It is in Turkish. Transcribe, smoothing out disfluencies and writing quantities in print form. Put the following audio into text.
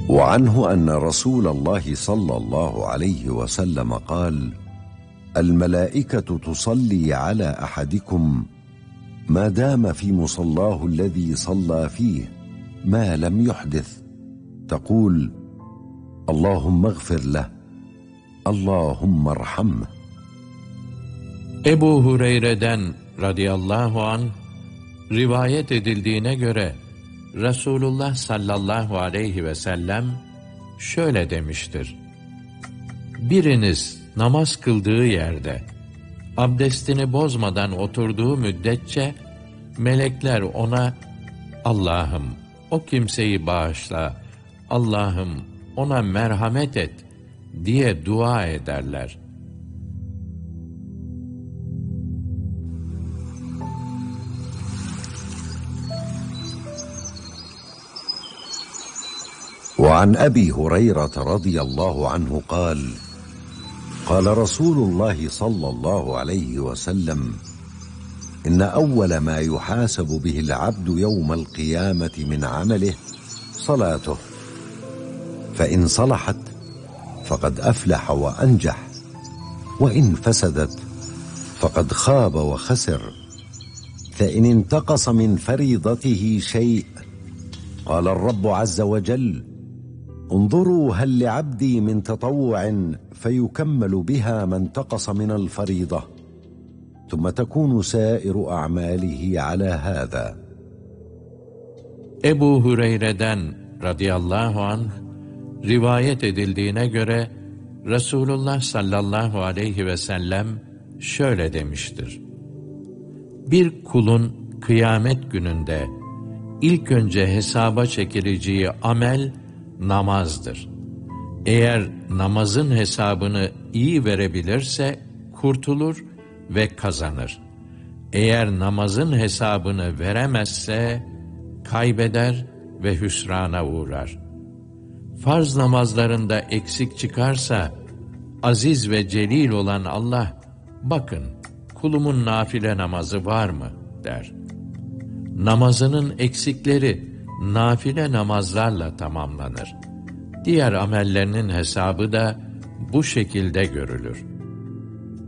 وعنه أن رسول الله صلى الله عليه وسلم قال: الملائكة تصلي على أحدكم ما دام في مصلاه الذي صلى فيه ما لم يحدث، تقول: اللهم اغفر له، اللهم ارحمه. Ebu Hureyre'den radıyallahu anh rivayet edildiğine göre Resulullah sallallahu aleyhi ve sellem şöyle demiştir: biriniz namaz kıldığı yerde abdestini bozmadan oturduğu müddetçe melekler ona Allah'ım o kimseyi bağışla, Allah'ım ona merhamet et diye dua ederler. وعن أبي هريرة رضي الله عنه قال: قال رسول الله صلى الله عليه وسلم: إن أول ما يحاسب به العبد يوم القيامة من عمله صلاته، فإن صلحت فقد أفلح وأنجح، وإن فسدت فقد خاب وخسر. فإن انتقص من فريضته شيء قال الرب عز وجل: انظروا هل لعبدي من تطوع فيكمل بها ما انتقص من الفريضة، ثم تكون سائر أعماله على هذا. Ebu Hureyre'den radıyallahu anh rivayet edildiğine göre Resulullah sallallahu aleyhi ve sellem şöyle demiştir: bir kulun kıyamet gününde ilk önce hesaba çekileceği amel namazdır. Eğer namazın hesabını iyi verebilirse kurtulur ve kazanır. Eğer namazın hesabını veremezse kaybeder ve hüsrana uğrar. Farz namazlarında eksik çıkarsa aziz ve celil olan Allah, bakın kulumun nafile namazı var mı der. Namazının eksikleri nafile namazlarla tamamlanır. Diğer amellerinin hesabı da bu şekilde görülür.